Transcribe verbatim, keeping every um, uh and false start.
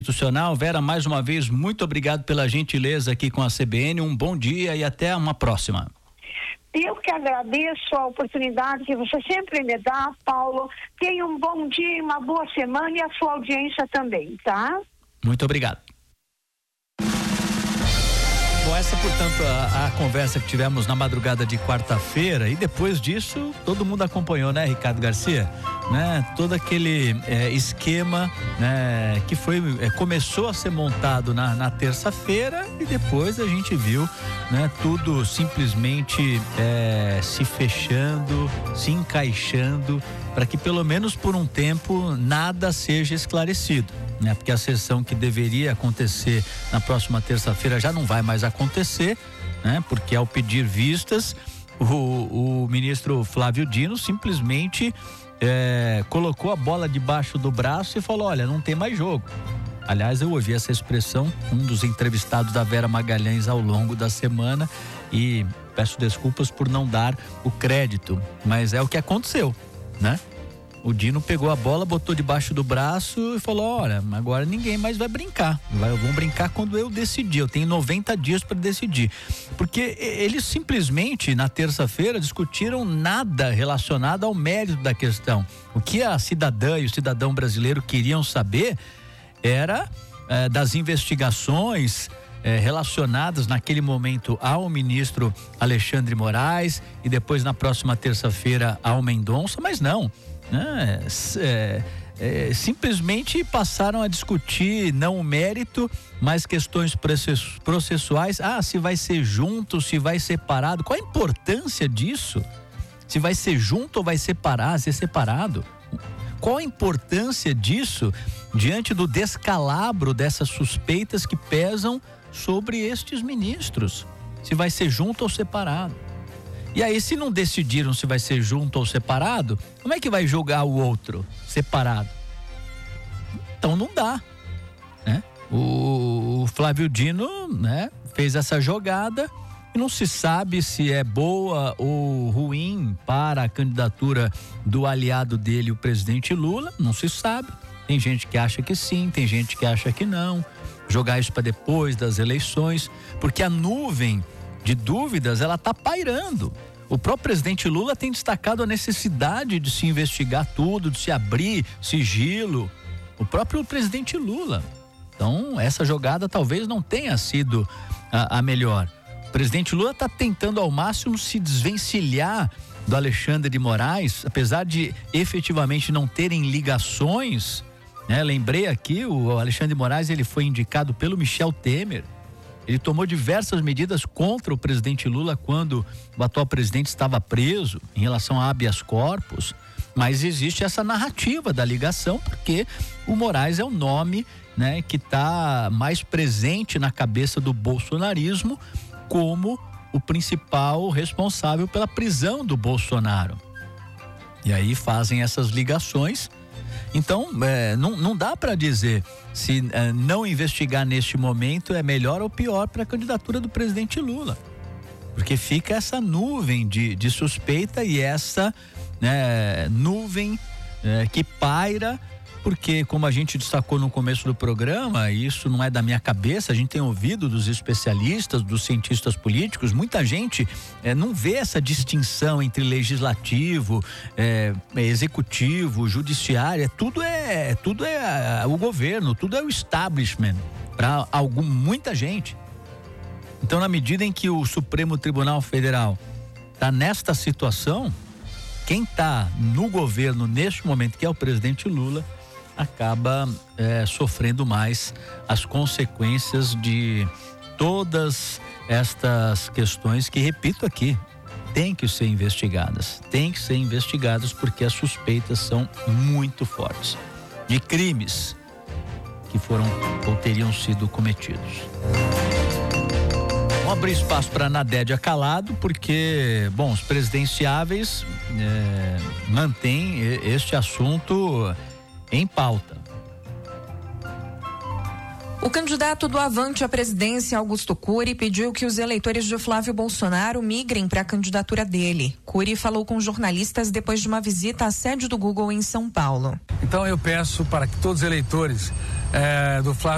Institucional. Vera, mais uma vez, muito obrigado pela gentileza aqui com a C B N. Um bom dia e até uma próxima. Eu que agradeço a oportunidade que você sempre me dá, Paulo. Tenha um bom dia e uma boa semana, e a sua audiência também, tá? Muito obrigado. Bom, essa, portanto, a, a conversa que tivemos na madrugada de quarta-feira, e depois disso todo mundo acompanhou, né, Ricardo Garcia? Né? Todo aquele é, esquema, né, que foi, é, começou a ser montado na, na terça-feira, e depois a gente viu, né, tudo simplesmente é, se fechando, se encaixando, para que pelo menos por um tempo nada seja esclarecido, né? Porque a sessão que deveria acontecer na próxima terça-feira já não vai mais acontecer, né? Porque ao pedir vistas, o, o ministro Flávio Dino simplesmente é, colocou a bola debaixo do braço e falou: olha, não tem mais jogo. Aliás, eu ouvi essa expressão, um dos entrevistados da Vera Magalhães ao longo da semana, e peço desculpas por não dar o crédito, mas é o que aconteceu, né? O Dino pegou a bola, botou debaixo do braço e falou: olha, agora ninguém mais vai brincar. Vai, vão brincar quando eu decidir. Eu tenho noventa dias para decidir. Porque eles simplesmente, na terça-feira, discutiram nada relacionado ao mérito da questão. O que a cidadã e o cidadão brasileiro queriam saber era eh, das investigações eh, relacionadas naquele momento ao ministro Alexandre Moraes e depois na próxima terça-feira ao Mendonça, mas não. É, é, é, simplesmente passaram a discutir não o mérito, mas questões processuais. Ah, se vai ser junto, se vai separado. Qual a importância disso? Se vai ser junto ou vai separar, ser separado? Qual a importância disso diante do descalabro dessas suspeitas que pesam sobre estes ministros? Se vai ser junto ou separado? E aí, se não decidiram se vai ser junto ou separado, como é que vai julgar o outro separado? Então não dá, né? O, o Flávio Dino, né, fez essa jogada e não se sabe se é boa ou ruim para a candidatura do aliado dele, o presidente Lula. Não se sabe. Tem gente que acha que sim, tem gente que acha que não. Jogar isso para depois das eleições, porque a nuvem de dúvidas, ela está pairando. O próprio presidente Lula tem destacado a necessidade de se investigar tudo, de se abrir sigilo. O próprio presidente Lula. Então, essa jogada talvez não tenha sido a, a melhor. O presidente Lula está tentando ao máximo se desvencilhar do Alexandre de Moraes, apesar de efetivamente não terem ligações, né? Lembrei aqui, o Alexandre de Moraes, ele foi indicado pelo Michel Temer. Ele tomou diversas medidas contra o presidente Lula quando o atual presidente estava preso em relação a habeas corpus, mas existe essa narrativa da ligação porque o Moraes é o nome, né, que está mais presente na cabeça do bolsonarismo como o principal responsável pela prisão do Bolsonaro. E aí fazem essas ligações. Então, é, não, não dá para dizer se é, não investigar neste momento é melhor ou pior para a candidatura do presidente Lula. Porque fica essa nuvem de, de suspeita e essa né, nuvem é, que paira, porque como a gente destacou no começo do programa, isso não é da minha cabeça, a gente tem ouvido dos especialistas, dos cientistas políticos, muita gente é, não vê essa distinção entre legislativo, é, executivo, judiciário, tudo é, tudo é o governo, tudo é o establishment para algum, muita gente. Então, na medida em que o Supremo Tribunal Federal está nesta situação, quem está no governo neste momento, que é o presidente Lula, acaba é, sofrendo mais as consequências de todas estas questões que, repito aqui, tem que ser investigadas, tem que ser investigadas porque as suspeitas são muito fortes de crimes que foram ou teriam sido cometidos. Vamos abrir espaço para Nadédia Calado, porque, bom, os presidenciáveis é, mantêm este assunto em pauta. O candidato do Avante à presidência, Augusto Cury, pediu que os eleitores de Flávio Bolsonaro migrem para a candidatura dele. Cury falou com jornalistas depois de uma visita à sede do Google em São Paulo. Então eu peço para que todos os eleitores é, do Flávio